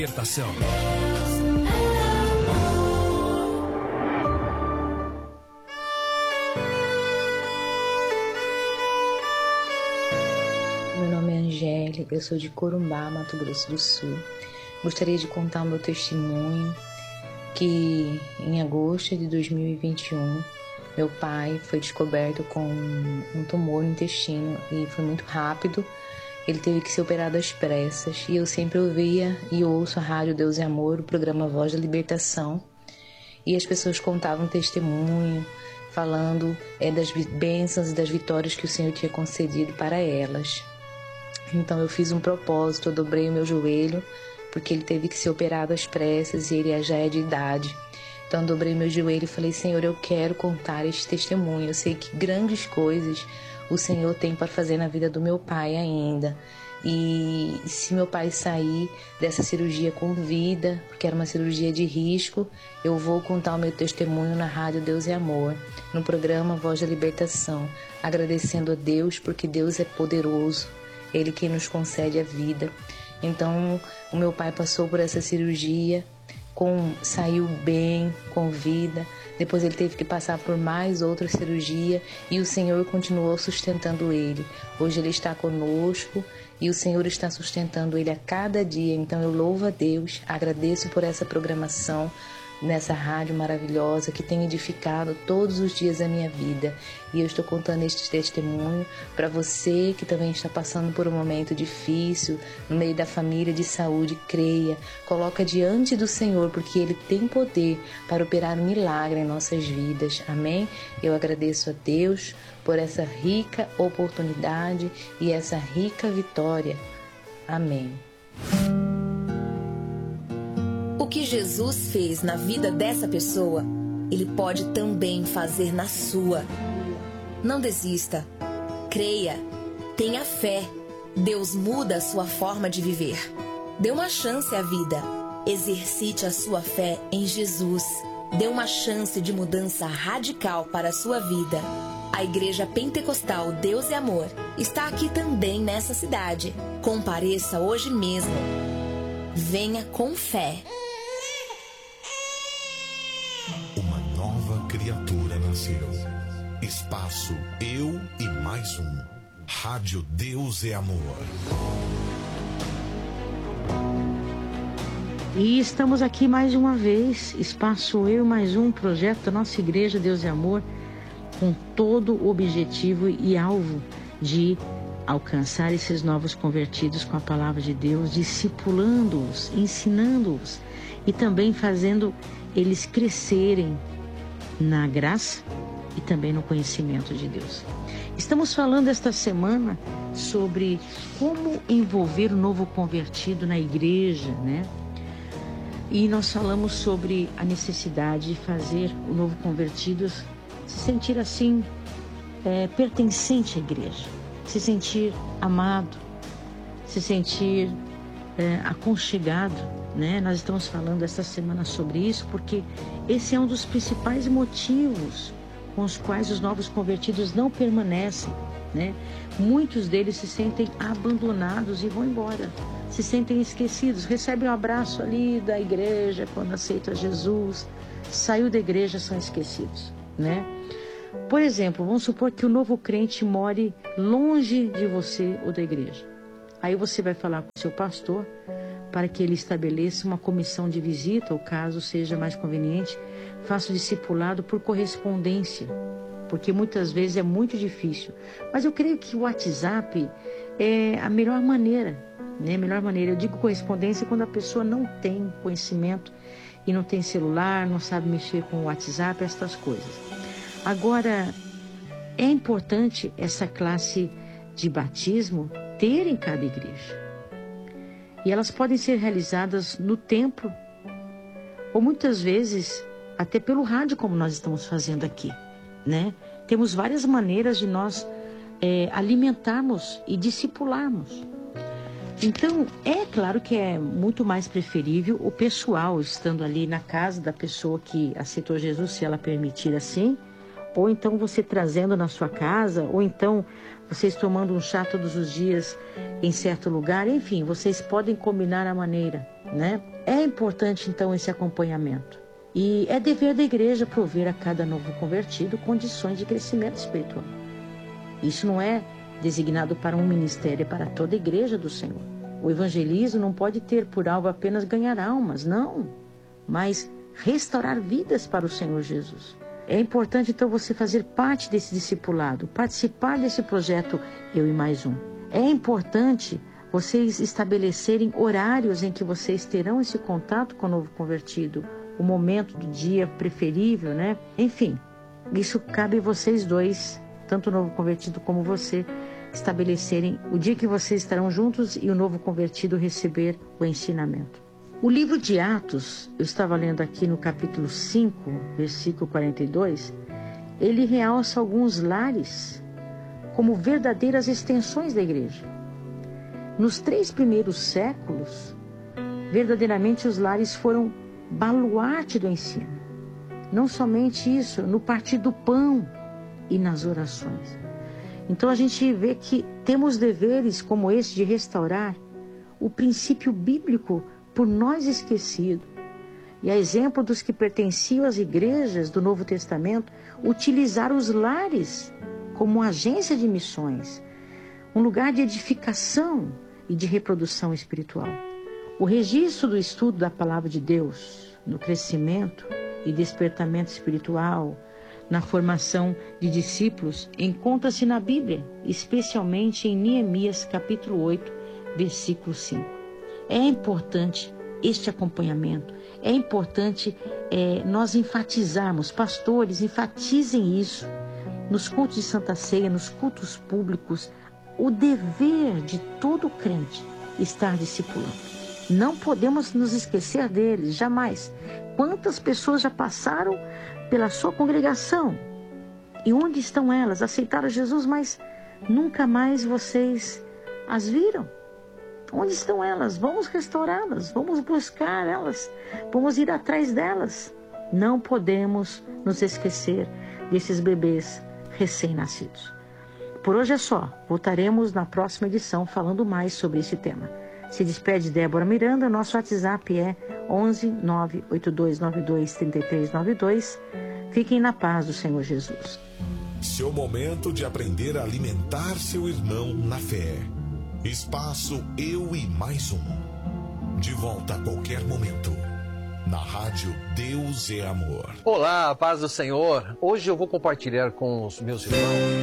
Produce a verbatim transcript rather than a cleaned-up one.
Libertação. Meu nome é Angélica, eu sou de Corumbá, Mato Grosso do Sul. Gostaria de contar o meu testemunho, que em agosto de dois mil e vinte e um, meu pai foi descoberto com um tumor no intestino e foi muito rápido. Ele teve que ser operado às pressas e eu sempre ouvia e ouço a rádio Deus é Amor, o programa Voz da Libertação, e as pessoas contavam testemunho, falando é, das bênçãos e das vitórias que o Senhor tinha concedido para elas. Então eu fiz um propósito, eu dobrei o meu joelho, porque ele teve que ser operado às pressas e ele já é de idade. Então eu dobrei meu joelho e falei: Senhor, eu quero contar este testemunho. Eu sei que grandes coisas o Senhor tem para fazer na vida do meu pai ainda. E se meu pai sair dessa cirurgia com vida, porque era uma cirurgia de risco, eu vou contar o meu testemunho na rádio Deus é Amor, no programa Voz da Libertação, agradecendo a Deus, porque Deus é poderoso, Ele quem nos concede a vida. Então o meu pai passou por essa cirurgia, com, saiu bem, com vida. Depois ele teve que passar por mais outra cirurgia e o Senhor continuou sustentando ele. Hoje ele está conosco e o Senhor está sustentando ele a cada dia. Então eu louvo a Deus, agradeço por essa programação nessa rádio maravilhosa que tem edificado todos os dias a minha vida. E eu estou contando este testemunho para você que também está passando por um momento difícil, no meio da família, de saúde. Creia, coloca diante do Senhor, porque Ele tem poder para operar um milagre em nossas vidas. Amém? Eu agradeço a Deus por essa rica oportunidade e essa rica vitória. Amém. O que Jesus fez na vida dessa pessoa, Ele pode também fazer na sua. Não desista. Creia. Tenha fé. Deus muda a sua forma de viver. Dê uma chance à vida. Exercite a sua fé em Jesus. Dê uma chance de mudança radical para a sua vida. A Igreja Pentecostal Deus é Amor está aqui também nessa cidade. Compareça hoje mesmo. Venha com fé. Criatura nasceu. Espaço Eu e Mais Um. Rádio Deus é Amor. E estamos aqui mais uma vez. Espaço Eu e Mais Um, projeto da nossa Igreja Deus é Amor, com todo o objetivo e alvo de alcançar esses novos convertidos com a palavra de Deus, discipulando-os, ensinando-os e também fazendo eles crescerem na graça e também no conhecimento de Deus. Estamos falando esta semana sobre como envolver o novo convertido na igreja, né? E nós falamos sobre a necessidade de fazer o novo convertido se sentir assim, é, pertencente à igreja, se sentir amado, se sentir é, aconchegado. Né? Nós estamos falando esta semana sobre isso porque esse é um dos principais motivos com os quais os novos convertidos não permanecem, né? Muitos deles se sentem abandonados e vão embora, se sentem esquecidos, recebem um abraço ali da igreja quando aceitam Jesus, saiu da igreja, são esquecidos, né? Por exemplo, vamos supor que o novo crente more longe de você ou da igreja. Aí você vai falar com o seu pastor para que ele estabeleça uma comissão de visita, ou caso seja mais conveniente, faça o discipulado por correspondência, porque muitas vezes é muito difícil. Mas eu creio que o WhatsApp é a melhor maneira, né? A melhor maneira. Eu digo correspondência quando a pessoa não tem conhecimento e não tem celular, não sabe mexer com o WhatsApp, essas coisas. Agora, é importante essa classe de batismo ter em cada igreja. E elas podem ser realizadas no templo, ou muitas vezes até pelo rádio, como nós estamos fazendo aqui, né? Temos várias maneiras de nós é, alimentarmos e discipularmos. Então, é claro que é muito mais preferível o pessoal estando ali na casa da pessoa que aceitou Jesus, se ela permitir assim, ou então você trazendo na sua casa, ou então vocês tomando um chá todos os dias em certo lugar, enfim, vocês podem combinar a maneira, né? É importante então esse acompanhamento. E é dever da igreja prover a cada novo convertido condições de crescimento espiritual. Isso não é designado para um ministério, é para toda a igreja do Senhor. O evangelismo não pode ter por alvo apenas ganhar almas, não, mas restaurar vidas para o Senhor Jesus. É importante então você fazer parte desse discipulado, participar desse projeto Eu e Mais Um. É importante vocês estabelecerem horários em que vocês terão esse contato com o novo convertido, o momento do dia preferível, né? Enfim, isso cabe a vocês dois, tanto o novo convertido como você, estabelecerem o dia que vocês estarão juntos e o novo convertido receber o ensinamento. O livro de Atos, eu estava lendo aqui no capítulo cinco, versículo quarenta e dois, ele realça alguns lares como verdadeiras extensões da igreja. Nos três primeiros séculos, verdadeiramente os lares foram baluarte do ensino. Não somente isso, no partir do pão e nas orações. Então a gente vê que temos deveres como esse de restaurar o princípio bíblico por nós esquecido. E a exemplo dos que pertenciam às igrejas do Novo Testamento, utilizar os lares como agência de missões, um lugar de edificação e de reprodução espiritual. O registro do estudo da Palavra de Deus, no crescimento e despertamento espiritual, na formação de discípulos, encontra-se na Bíblia, especialmente em Neemias capítulo oito, versículo cinco. É importante este acompanhamento, é importante é, nós enfatizarmos, pastores, enfatizem isso, nos cultos de Santa Ceia, nos cultos públicos, o dever de todo crente estar discipulando. Não podemos nos esquecer deles, jamais. Quantas pessoas já passaram pela sua congregação? E onde estão elas? Aceitaram Jesus, mas nunca mais vocês as viram. Onde estão elas? Vamos restaurá-las, vamos buscar elas, vamos ir atrás delas. Não podemos nos esquecer desses bebês recém-nascidos. Por hoje é só. Voltaremos na próxima edição falando mais sobre esse tema. Se despede Débora Miranda. Nosso WhatsApp é onze nove oito dois nove dois três três nove dois. Fiquem na paz do Senhor Jesus. Seu momento de aprender a alimentar seu irmão na fé. Espaço Eu e Mais Um. De volta a qualquer momento. Na rádio Deus é Amor. Olá, paz do Senhor. Hoje eu vou compartilhar com os meus irmãos